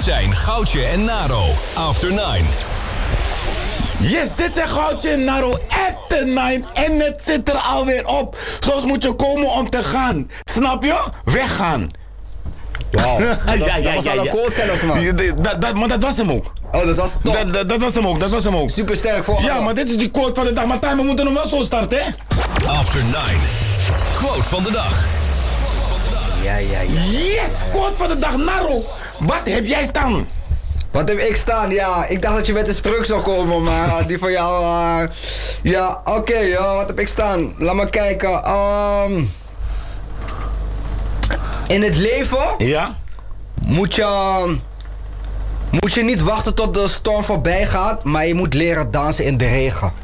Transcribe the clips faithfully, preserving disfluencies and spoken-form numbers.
zijn Goudje en Naro, After Nine. Yes, dit zijn Goudje en Naro After Nine en het zit er alweer op. Soms moet je komen om te gaan. Snap je? Weggaan. Wauw, dat, ja, ja, dat was ja, al een ja. quote zelfs, man. Die- die- dat- dat- Maar dat was hem ook. Oh, dat was top. Dat, dat, dat was hem ook, dat was hem ook. Super sterk voor. Ja, maar dit is die quote van de dag. Martijn, we moeten hem wel zo starten, hè? After Nine. Quote van de dag. Ja, ja, ja. Yes, quote van de dag. Naro, wat heb jij staan? Wat heb ik staan? Ja, ik dacht dat je met een spreuk zou komen, maar uh, die van jou... Uh, ja, oké, okay, ja, wat heb ik staan? Laat maar kijken. Um, in het leven Ja? moet je... Moet je niet wachten tot de storm voorbij gaat, maar je moet leren dansen in de regen.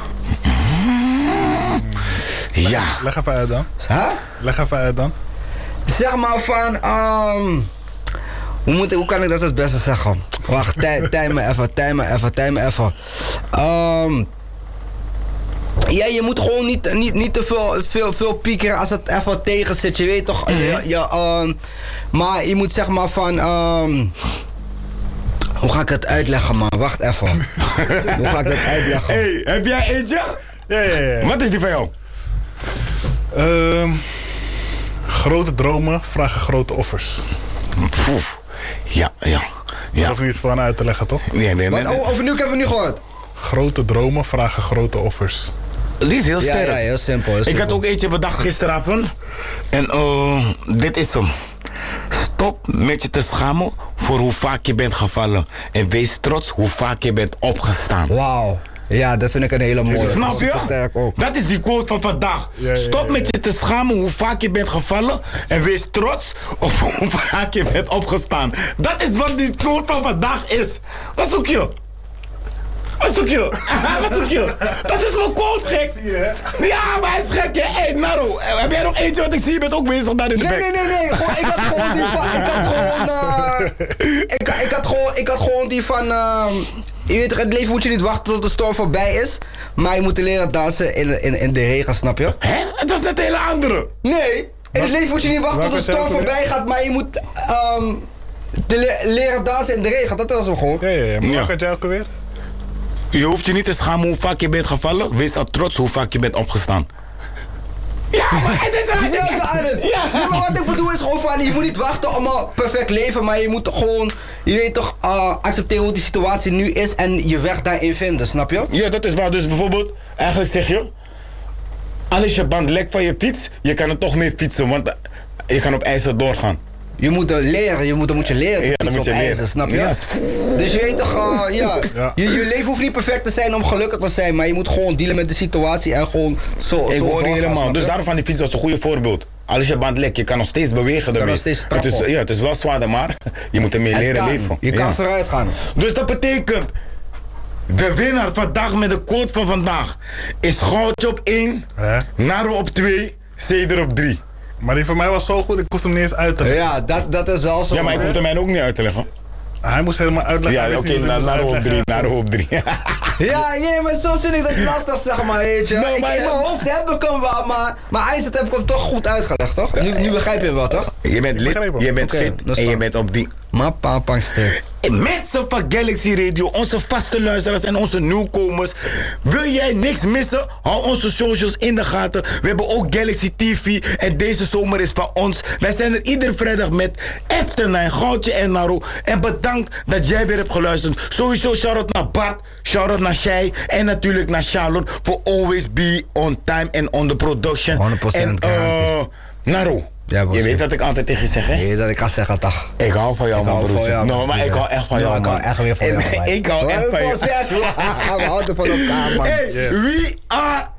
Ja. Leg even uit dan. Huh? Leg even uit dan. Zeg maar van... Um, hoe, moet ik, hoe kan ik dat het beste zeggen? Wacht, tij, tij me even, tij me even, tij me even. Um, ja, je moet gewoon niet, niet, niet te veel, veel, veel piekeren als het even tegen zit. Je weet toch... Mm-hmm. ja, ja, um, maar je moet zeg maar van... Um, hoe ga ik het uitleggen, man? Wacht even. Hoe ga ik dat uitleggen? Hey, heb jij eentje? Ja, ja, ja. Wat is die van jou? Ehm, grote dromen vragen grote offers. Oef. Ja, ja. Je Ja. hoeft niet van uit te leggen, toch? Nee, nee, nee. Wat, oh, overnieuw, ik heb het niet gehoord. Grote dromen vragen grote offers. Die is heel Ja, sterk. ja, heel simpel. Heel Ik simpel. had ook eentje bedacht gisteravond. En uh, dit is hem. Stop met je te schamen voor hoe vaak je bent gevallen. En wees trots hoe vaak je bent opgestaan. Wauw. Ja, dat vind ik een hele mooie. Snap je? Super sterk ook. Dat is die quote van vandaag. Ja, ja, Stop ja, met ja. je te schamen hoe vaak je bent gevallen. En wees trots op hoe vaak je bent opgestaan. Dat is wat die quote van vandaag is. Wat zoek je? Wat zoek je? Wat zoek je? Dat is mijn quote, gek. Ja, maar hij is gek, hè? Hey, Naro, heb jij nog eentje wat ik zie? Je bent ook bezig daar in de Nee, bek. nee, nee, nee. Gewoon, ik had gewoon die van. Ik had gewoon. Uh, ik, ik, had gewoon ik had gewoon die van. Uh, je weet toch, het leven moet je niet wachten tot de storm voorbij is. Maar je moet leren dansen in, in, in de regen, snap je? Hè? Het was net een hele andere. Nee. In het leven moet je niet wachten tot de welke storm zei je voorbij gaat. Maar je moet. Um, te le- leren dansen in de regen. Dat was hem gewoon. Ja, ja, ja. Maar Ja. wat had jij ook alweer? Je hoeft je niet te schamen hoe vaak je bent gevallen. Wees al trots hoe vaak je bent opgestaan. Ja, maar het is wat Ja, dat is alles. Ja. Nee, maar wat ik bedoel is gewoon van, je moet niet wachten om een perfect leven, maar je moet gewoon, je weet toch, uh, accepteren hoe die situatie nu is en je weg daarin vinden, snap je? Ja, dat is waar. Dus bijvoorbeeld, eigenlijk zeg je... Al is je band lek van je fiets, je kan er toch mee fietsen, want je kan op ijzer doorgaan. Je moet er leren, je moet, dan moet je leren. Ja, dan iets moet je op leren. ijzer, snap je? Ja. Dus je weet toch, uh, ja, Ja. Je, je leven hoeft niet perfect te zijn om gelukkig te zijn, maar je moet gewoon dealen met de situatie en gewoon zo. Ik zo hoor niet doorgaan, helemaal. snap Dus je? daarom van die fiets was een goede voorbeeld. Al is je band lek, je kan nog steeds bewegen ermee. nog steeds het trappen. is, ja, het is wel zwaarder, maar je moet ermee Het leren kan. leven. Je kan Ja. vooruit gaan. Dus dat betekent... De winnaar vandaag met de quote van vandaag is Goudje op één, Hè? Naro op twee, Ceder op drie. Maar die van mij was zo goed, ik hoefde hem niet eens uit te leggen. Ja, dat, dat is wel zo. Ja, maar ik hoef het mij ook niet uit te leggen. Hij moest helemaal uitleggen. Ja, hij oké, wist niet na- hoe hij Naro moest op drie, uitleggen. Naro op drie. Ja, nee, maar soms vind ik dat lastig, zeg maar, weet je. Nou, ik, maar- in mijn hoofd heb ik hem wel, maar, maar IJzert heb ik hem toch goed uitgelegd, toch? Nu, nu begrijp je hem wel, toch? Je bent lid, begrijp hem. je bent Oké, fit dat is en je waar. bent op die... Mappa, pangster. Mensen van Galaxy Radio, onze vaste luisteraars en onze nieuwkomers. Wil jij niks missen? Hou onze socials in de gaten. We hebben ook Galaxy T V en deze zomer is van ons. Wij zijn er iedere vrijdag met After Nine, Goudje en Naro. En bedankt dat jij weer hebt geluisterd. Sowieso shout-out naar Bart, shout-out naar Shai en natuurlijk naar Charlotte for always be on time and on the production. honderd procent En uh, garantie. Naro, Ja, je boss. weet wat ik altijd tegen je zeg, hè? Nee, dat ik ga zeggen, toch? Ik hou van jou, Ik man, hou van broertje. jou, No, man. maar ik Ja. hou echt van Ja, jou, ik man. hou echt weer van En- jou, man. Ik hou Wat echt ik van wil jou. zeggen, we houden van elkaar, man. Hey, Yes. we are